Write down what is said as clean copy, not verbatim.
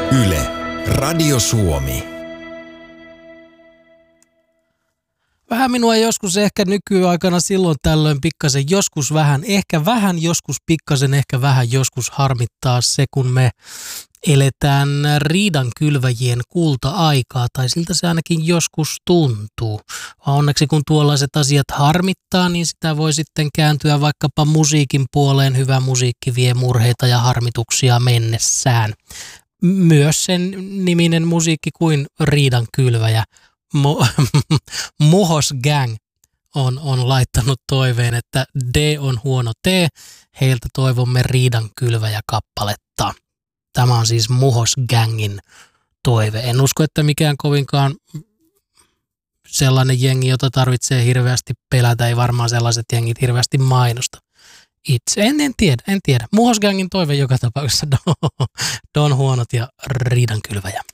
Yle, Radio Suomi. Vähän minua joskus ehkä nykyaikana silloin tällöin pikkasen, joskus vähän, ehkä vähän, joskus pikkasen, ehkä vähän, joskus harmittaa se, kun me eletään riidankylväjien kulta-aikaa, tai siltä se ainakin joskus tuntuu. Onneksi kun tuollaiset asiat harmittaa, niin sitä voi sitten kääntyä vaikkapa musiikin puoleen. Hyvä musiikki vie murheita ja harmituksia mennessään. Myös sen niminen musiikki kuin riidankylväjä. Muhos Gang on laittanut toiveen, että D on huono T. Heiltä toivomme riidankylväjä-kappaletta. Tämä on siis Muhos Gangin toive. En usko, että mikään kovinkaan sellainen jengi, jota tarvitsee hirveästi pelätä. Ei varmaan sellaiset jengit hirveästi mainosta itse. En tiedä. Muhos Gangin toive joka tapauksessa. Don huonot ja riidankylväjä.